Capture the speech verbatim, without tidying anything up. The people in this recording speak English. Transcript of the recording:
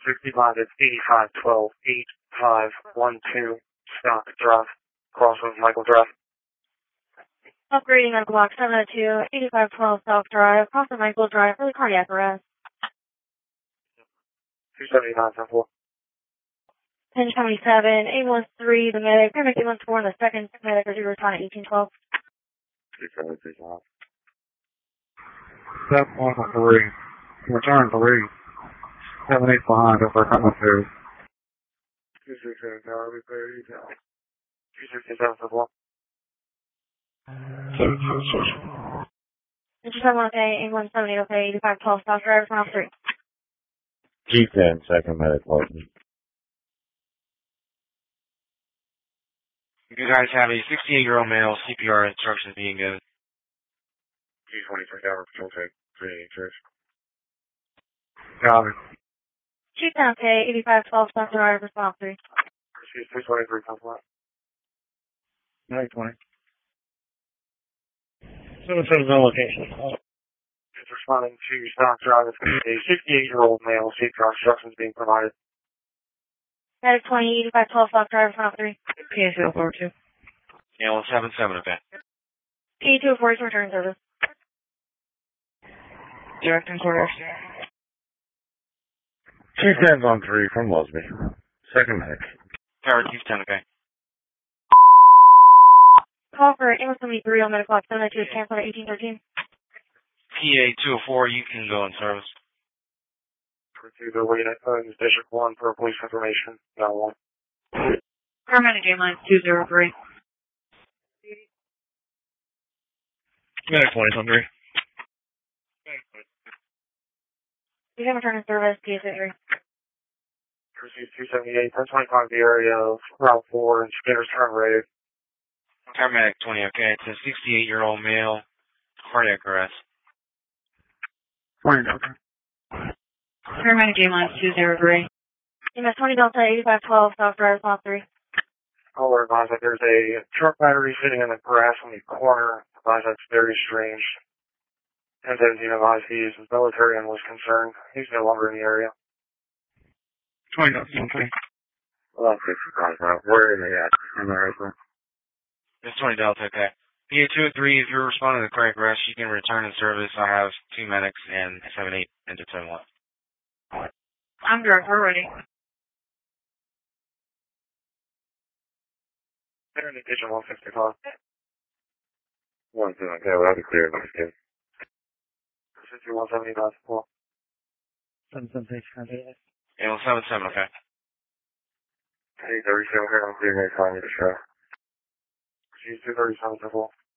sixty-five, it's eighty-five twelve, eight five one two, Stock Drive, Crossroads, Michael Drive. Upgrading on block seven oh two, eighty-five twelve South Drive, cross the Michael Drive for the cardiac arrest. two seventy-nine, ten four. ten twenty-seven, eight one three, the medic, paramedic eight one four, and the second medic is your respondent eighteen twelve. two seventy-three, Step one three. Return three. Seven eight behind over coming two. two sixty-seven, tower, we clear you down. two sixty-seven, ten four. Intercept one okay, eight one seven eight okay, eighty-five twelve South Drive, one oh three. G ten, second medic welcome. You guys have a sixty-eight-year-old male, C P R instructions being given. G twenty-three, tower, patrol take, three eighty-six. Copy. G ten okay, eighty-five twelve South Drive, response three. Proceed, two twenty-three, ten four. nine twenty. seven seven no location. It's responding to Stock Drive. It's a sixty-eight-year-old male, C P R instructions being provided. Medic twenty, eighty-five twelve South Drive, one oh three. P A zero four two. Yeah, one seven seven, okay. P two oh four is return service. Direct and quarters. Two tens on three from Mosby. Second medic. Tower, two ten, okay. Call for eight one seventy-three on medical block seven oh two is canceled at eighteen thirteen. P A two oh four, you can go in service. Proceed to wait at uh, District one for police information. Now one. Paramedic game line two zero three. Medic twenty on three. You can return in service, P A three. Proceed two seventy-eight, ten twenty-five, the area of Route four and Skinner's Turn Raid. Paramedic twenty, okay. It's a sixty-eight-year-old male, cardiac arrest. twenty Delta. Paramedic game line two zero three. E M S twenty Delta, eighty-five twelve South Drive, response three. Caller advised that there's a truck battery sitting in the grass on the corner. Advised that's very strange. ten seventeen advised he is military and was concerned. He's no longer in the area. twenty Delta. Okay. Well, sixty-five now. Where are they at? In the right. It's twenty Delta, okay. P A two oh three, if you're responding to the cardiac arrest, you can return in service. I have two medics and seven eight into ten one. I'm direct, we're ready. They're in the kitchen, one sixty-five. One two, okay, well, that'll be clear. Let's get Proceed to one seventy-nine, four. seven seven six. Yeah, one seven seven, okay. eight thirty-seven here, I'm clearing a time to show. Proceed two thirty-seven, four.